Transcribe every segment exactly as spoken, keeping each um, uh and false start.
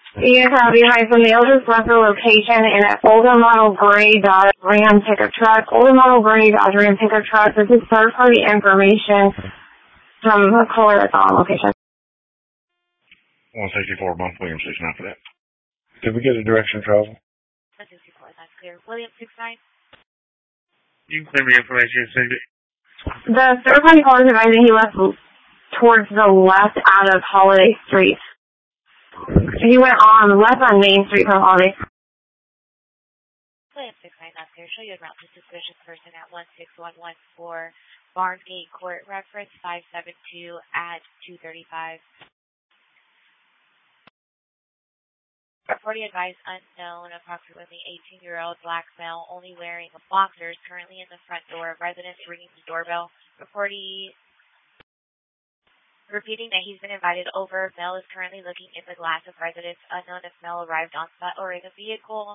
You have behind the mail just left the location in an older model gray Dodge Ram pickup truck. Older model gray Dodge Ram pickup truck. This is third party information from the caller that's on location. one sixty-four Bump William six nine for that. Did we get a direction of travel? one sixty-four, that's clear. William six nine. You can clear me information, send it. The third party caller is advising he left towards the left out of Holiday Street. He went on left on Main Street from Holiday. William six nine, that's clear. Show you en route to suspicious person at one six one one four Barngate Court, reference five seven two at two thirty-five. Reporting advice unknown, approximately eighteen-year-old black male, only wearing boxers, currently in the front door of residence, ringing the doorbell. Reporting, repeating that he's been invited over. Male is currently looking in the glass of residence. Unknown if Male arrived on spot or in a vehicle.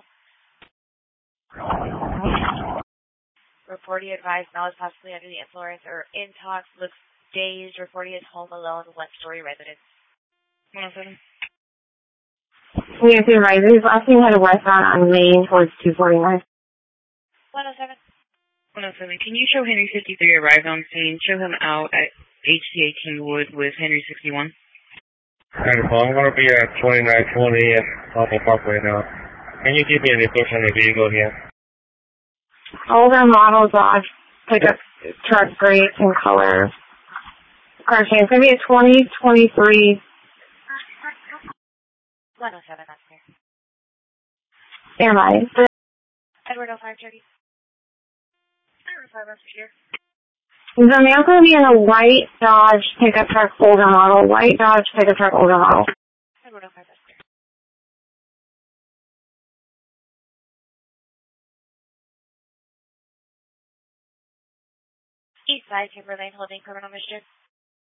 Reporting advised Male is possibly under the influence or in talks, looks dazed. Reporting is home alone, one-story residence. Nothing. We have to advise his last name had a westbound on Main towards two forty-nine. one oh seven. one oh seven. Can you show Henry fifty-three arrived on scene? Show him out at H C A Kingwood with Henry sixty-one. Alright, well, I'm going to be at twenty-nine twenty at Apple Parkway now. Can you give me a description of the vehicle again? Older model Dodge pickup truck, gray in color. Car change. It's going to be a twenty twenty-three. one oh seven, that's clear. Stand by. Edward oh five thirty. Edward five, that's clear. The male's going to be in a white Dodge pickup truck, older model. White Dodge pickup truck, older model. Edward oh five, that's clear. East side, Timberlane, holding criminal mischief.